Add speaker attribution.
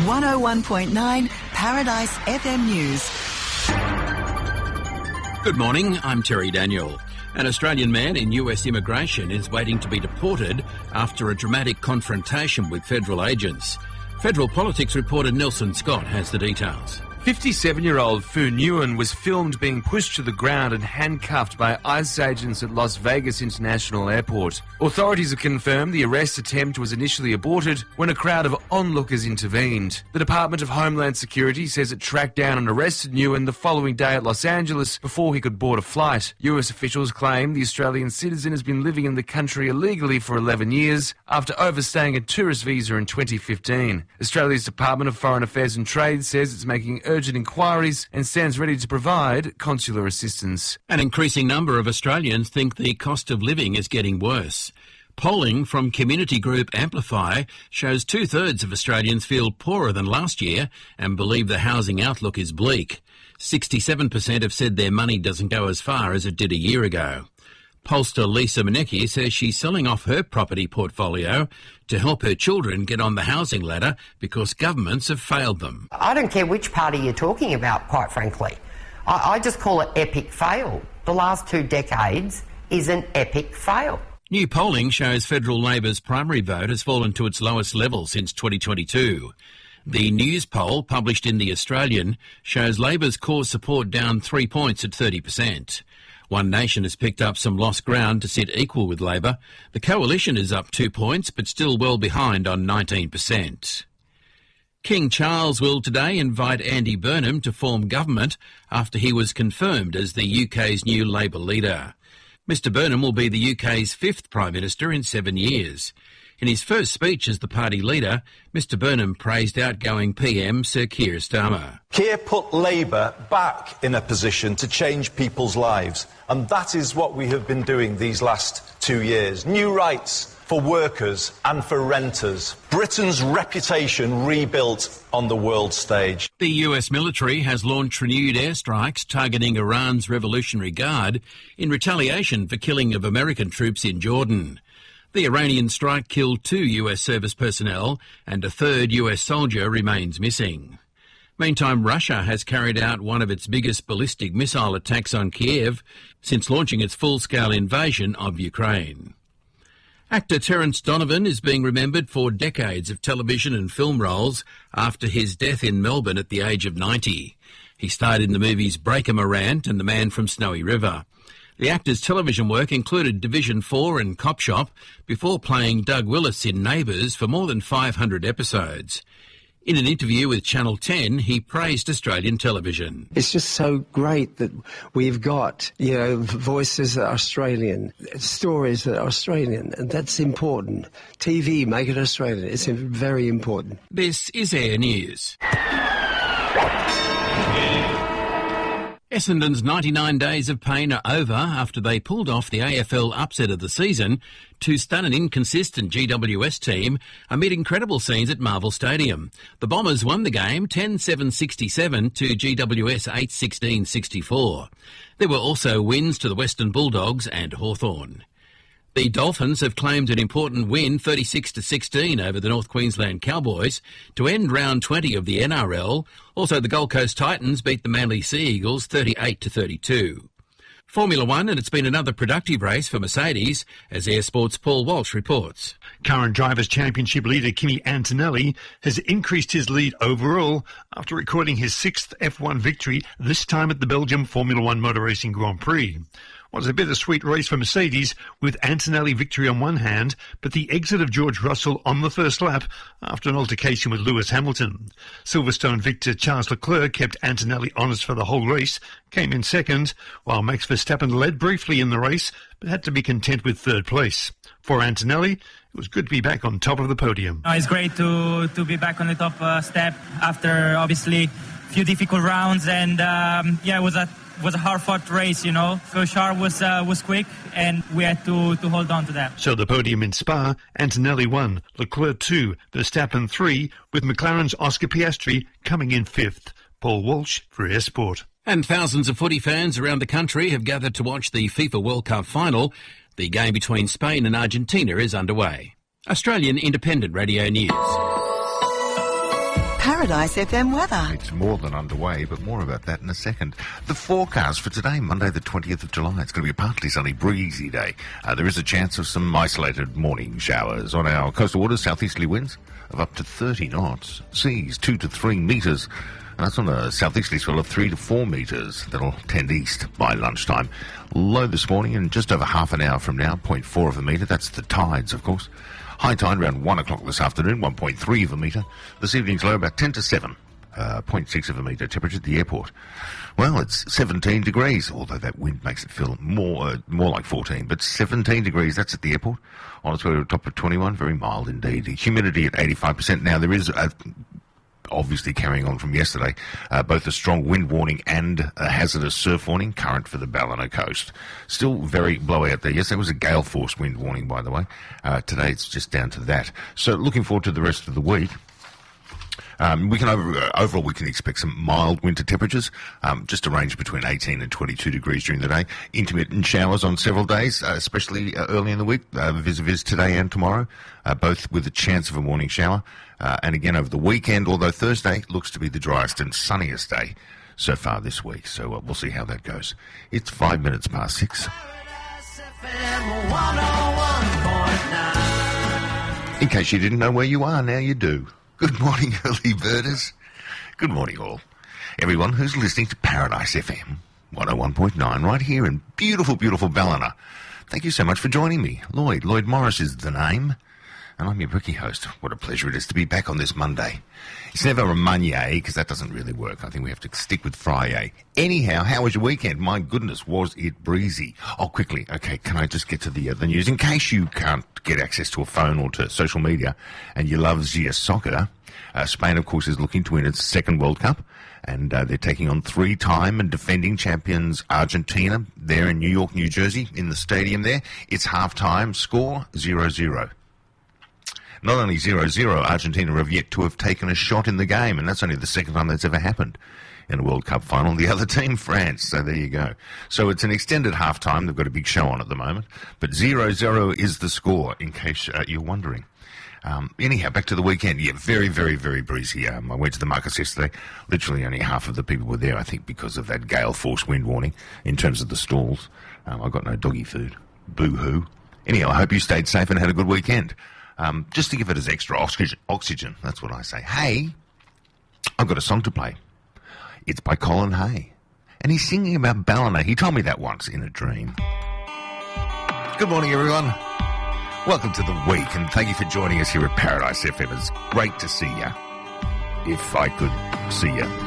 Speaker 1: 101.9 Paradise FM News.
Speaker 2: Good morning, I'm Terry Daniel. An Australian man in US immigration is waiting to be deported after a dramatic confrontation with federal agents. Federal Politics reporter Nelson Scott has the details.
Speaker 3: 57-year-old Fu Nguyen was filmed being pushed to the ground and handcuffed by ICE agents at Las Vegas International Airport. Authorities have confirmed the arrest attempt was initially aborted when a crowd of onlookers intervened. The Department of Homeland Security says it tracked down and arrested Nguyen the following day at Los Angeles before he could board a flight. US officials claim the Australian citizen has been living in the country illegally for 11 years after overstaying a tourist visa in 2015. Australia's Department of Foreign Affairs and Trade says it's making urgent inquiries and stands ready to provide consular assistance.
Speaker 2: An increasing number of Australians think the cost of living is getting worse. Polling from community group Amplify shows 2/3 of Australians feel poorer than last year and believe the housing outlook is bleak. 67% have said their money doesn't go as far as it did a year ago. Pollster Lisa Manecki says she's selling off her property portfolio to help her children get on the housing ladder because governments have failed them.
Speaker 4: I don't care which party you're talking about, quite frankly. I just call it epic fail. The last 2 decades is an epic fail.
Speaker 2: New polling shows Federal Labor's primary vote has fallen to its lowest level since 2022. The News poll, published in The Australian, shows Labor's core support down 3 points at 30%. One Nation has picked up some lost ground to sit equal with Labor. The Coalition is up 2 points, but still well behind on 19%. King Charles will today invite Andy Burnham to form government after he was confirmed as the UK's new Labor leader. Mr Burnham will be the UK's 5th Prime Minister in 7 years. In his first speech as the party leader, Mr Burnham praised outgoing PM Sir Keir Starmer.
Speaker 5: Keir put Labour back in a position to change people's lives, and that is what we have been doing these last 2 years. New rights for workers and for renters. Britain's reputation rebuilt on the world stage.
Speaker 2: The US military has launched renewed airstrikes targeting Iran's Revolutionary Guard in retaliation for killing of American troops in Jordan. The Iranian strike killed 2 US service personnel and a 3rd US soldier remains missing. Meantime, Russia has carried out one of its biggest ballistic missile attacks on Kiev since launching its full-scale invasion of Ukraine. Actor Terence Donovan is being remembered for decades of television and film roles after his death in Melbourne at the age of 90. He starred in the movies Breaker Morant and The Man from Snowy River. The actor's television work included Division 4 and Cop Shop before playing Doug Willis in Neighbours for more than 500 episodes. In an interview with Channel 10, he praised Australian television.
Speaker 6: It's just so great that we've got, voices that are Australian, stories that are Australian, and that's important. TV, make it Australian. It's very important.
Speaker 2: This is Air News. Essendon's 99 days of pain are over after they pulled off the AFL upset of the season to stun an inconsistent GWS team amid incredible scenes at Marvel Stadium. The Bombers won the game 10-7-67 to GWS 8-16-64. There were also wins to the Western Bulldogs and Hawthorn. The Dolphins have claimed an important win, 36-16 over the North Queensland Cowboys, to end round 20 of the NRL. Also, the Gold Coast Titans beat the Manly Sea Eagles 38-32. Formula One, and it's been another productive race for Mercedes, as Air Sports' Paul Walsh reports.
Speaker 7: Current Drivers' Championship leader Kimi Antonelli has increased his lead overall after recording his 6th F1 victory, this time at the Belgium Formula One Motor Racing Grand Prix. Was a bittersweet race for Mercedes, with Antonelli victory on one hand, but the exit of George Russell on the first lap after an altercation with Lewis Hamilton. Silverstone victor Charles Leclerc kept Antonelli honest for the whole race, came in second, while Max Verstappen led briefly in the race, but had to be content with 3rd place. For Antonelli, it was good to be back on top of the podium.
Speaker 8: It's great to be back on the top step after obviously a few difficult rounds, and it was a hard-fought race, First Charles was quick, and we had to hold on to that.
Speaker 7: So the podium in Spa, Antonelli 1, Leclerc 2, Verstappen 3, with McLaren's Oscar Piastri coming in 5th. Paul Walsh for Air Sport.
Speaker 2: And thousands of footy fans around the country have gathered to watch the FIFA World Cup final. The game between Spain and Argentina is underway. Australian Independent Radio News.
Speaker 1: Paradise FM weather.
Speaker 9: It's more than underway, but more about that in a second. The forecast for today, Monday the 20th of July. It's going to be a partly sunny, breezy day. There is a chance of some isolated morning showers on our coastal waters, southeasterly winds of up to 30 knots, seas 2 to 3 metres. And that's on a southeasterly swell of 3 to 4 metres. That'll tend east by lunchtime. Low this morning and just over half an hour from now, 0.4 of a metre. That's the tides, of course. High tide around 1 o'clock this afternoon, 1.3 of a metre. This evening's low about 10 to 7, 0.6 of a metre. Temperature at the airport. Well, it's 17 degrees, although that wind makes it feel more like 14. But 17 degrees, that's at the airport. On its way to a top of 21, very mild indeed. Humidity at 85%. Now, there is obviously carrying on from yesterday, both a strong wind warning and a hazardous surf warning current for the Ballina coast. Still very blowy out there. Yes, there was a gale force wind warning, by the way. Today it's just down to that. So looking forward to the rest of the week. Overall we can expect some mild winter temperatures, just a range between 18 and 22 degrees during the day. Intermittent showers on several days, especially early in the week, vis-a-vis today and tomorrow, both with a chance of a morning shower. And again over the weekend, although Thursday looks to be the driest and sunniest day so far this week. So we'll see how that goes. It's 5 minutes past 6. In case you didn't know where you are, now you do. Good morning, early birders. Good morning, all. Everyone who's listening to Paradise FM 101.9 right here in beautiful, beautiful Ballina. Thank you so much for joining me. Lloyd Morris is the name, and I'm your rookie host. What a pleasure it is to be back on this Monday. It's never a Monday, because that doesn't really work. I think we have to stick with Friday. Anyhow, how was your weekend? My goodness, was it breezy? Oh, quickly, okay, can I just get to the news? In case you can't get access to a phone or to social media and you love Zia soccer, Spain, of course, is looking to win its second World Cup, and they're taking on three-time and defending champions Argentina there in New York, New Jersey, in the stadium there. It's half-time, score 0-0. Not only 0-0, Argentina have yet to have taken a shot in the game, and that's only the second time that's ever happened in a World Cup final. The other team, France, so there you go. So it's an extended half-time. They've got a big show on at the moment, but 0-0 is the score, in case you're wondering. Anyhow, back to the weekend. Yeah, very, very, very breezy. I went to the markets yesterday. Literally only half of the people were there, I think, because of that gale force wind warning in terms of the stalls. I got no doggy food. Boo-hoo. Anyhow, I hope you stayed safe and had a good weekend. Just to give it as extra oxygen, that's what I say. Hey, I've got a song to play. It's by Colin Hay, and he's singing about Ballina. He told me that once in a dream. Good morning, everyone. Welcome to the week, and thank you for joining us here at Paradise FM. It's great to see you, if I could see you.